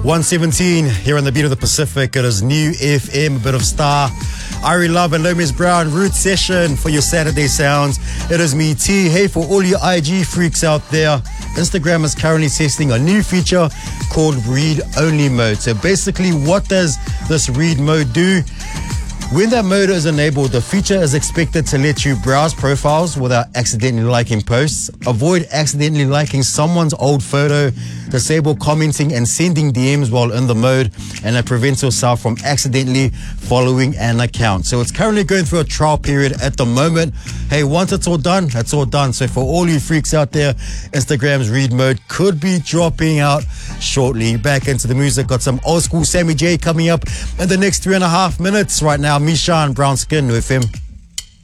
117 here on the Beat of the Pacific. It is New FM, a bit of Star, Ari Love and Lomis Brown, Root Session for your Saturday sounds. It is me, T. Hey, for all your IG freaks out there, Instagram is currently testing a new feature called Read Only Mode. So basically, what does this read mode do? When that mode is enabled, the feature is expected to let you browse profiles without accidentally liking posts, avoid accidentally liking someone's old photo, disable commenting and sending DMs while in the mode, and it prevents yourself from accidentally following an account. So it's currently going through a trial period at the moment. Hey, once it's all done, it's all done. So for all you freaks out there, Instagram's read mode could be dropping out shortly. Back into the music, got some old school Sammy J coming up in the next 3.5 minutes. Right now, Misha and Brown Skin, New FM.